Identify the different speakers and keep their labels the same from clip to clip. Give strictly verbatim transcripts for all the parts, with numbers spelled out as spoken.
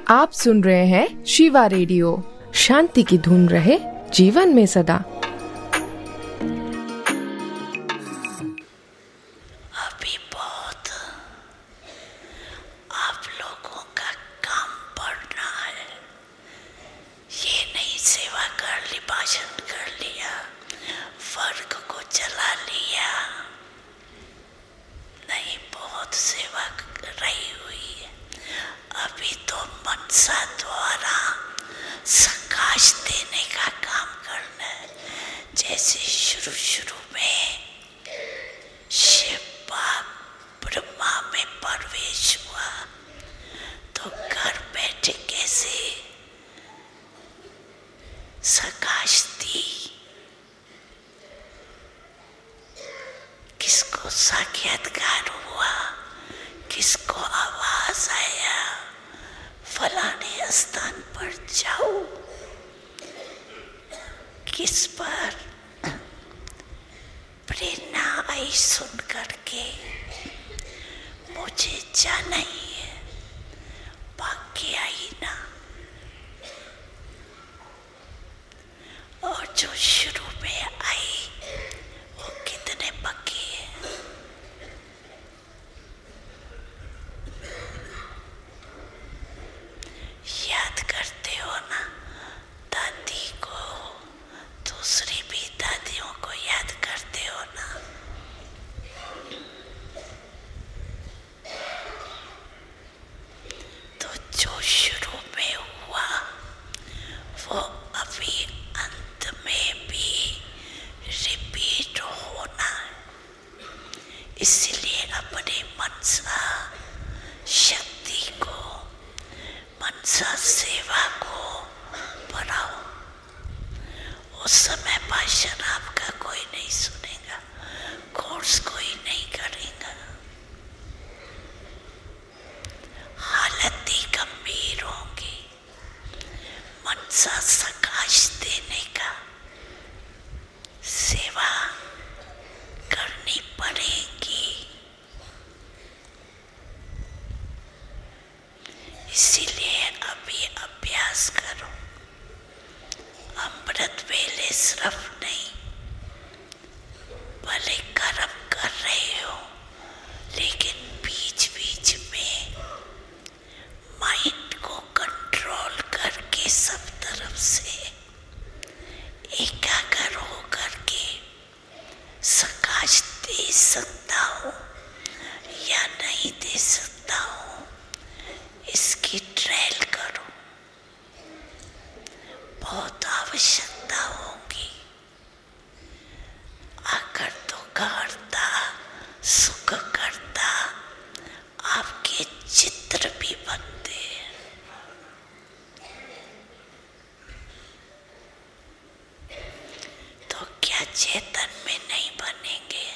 Speaker 1: आप सुन रहे हैं शिवा रेडियो। शांति की धुन रहे जीवन में सदा।
Speaker 2: अभी बहुत आप लोगों का काम पड़ना है। ये नहीं सेवा कर ली, भाषण कर लिया, वर्ग को चला लिया, नहीं, बहुत सेवा रही हुई है। अभी तो मनसा द्वारा सकाश देने का काम करना है। जैसे शुरू शुरू में शिव बाप ब्रह्मा में प्रवेश हुआ तो घर बैठे कैसे सकाश दी, किसको साक्षात्कार हुआ, किसको आवाज आया, फलाने स्थान पर जाओ, किस पर प्रेरणा आई सुन करके मुझे जाना ही है, बाकी आई ना। और जो शुरू में आई वो कितने पक्के हैं। याद करते हो ना दादी को, दूसरी भी दादियों को याद करते हो ना। तो जो शुरू में हुआ वो अभी अंत में भी रिपीट होना है। इसलिए अपने मनसा शक्ति को, मनसा सेवा को बढ़ाओ। उस समय भाषण आपका कोई नहीं सुनेगा, कोर्स कोई नहीं करेगा, हालत ही गंभीर होगी। मनसा सकाश देने का सेवा करनी पड़ेगी। इसीलिए अभी अभ्यास करो। अमृत वेले सिर्फ नहीं, भले कर्म कर रहे हो लेकिन बीच बीच में माइंड को कंट्रोल करके सब तरफ से एकाग्र हो करके सकाश दे सकता हूँ या नहीं दे सकता हूँ, इसकी ट्रायल करो। बहुत आवश्यकता होगी। आकर दुख हरता, सुख करता, आपके चित्र भी बनते हैं। तो क्या चेतन में नहीं बनेंगे?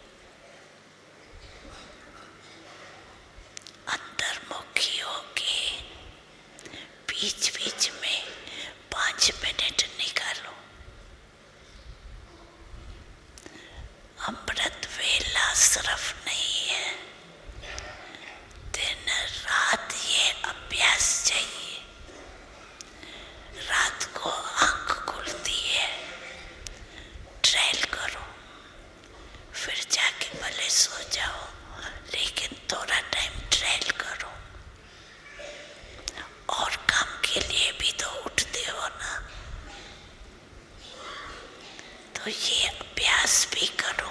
Speaker 2: अंतर्मुखी होके बीच बीच में पांच मिनट निकालो। अमृत वेला सिर्फ नहीं है, दिन रात ये अभ्यास चाहिए। रात को आंख खुलती है, ट्रायल करो, फिर जाके भले सो जाओ, लेकिन थोड़ा टाइम ट्रायल करो। और काम के लिए भी तो उठते हो ना, तो ये अभ्यास भी करो,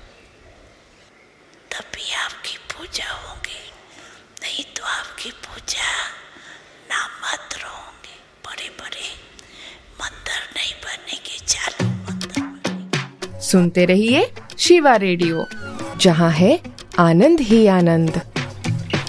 Speaker 2: तभी आपकी पूजा होगी। नहीं तो आपकी पूजा नाम मात्र होंगे, बड़े बड़े मंदिर नहीं बनेंगे, चालू मंदिर बनेंगे।
Speaker 1: सुनते रहिए शिवा रेडियो, जहाँ है आनंद ही आनंद।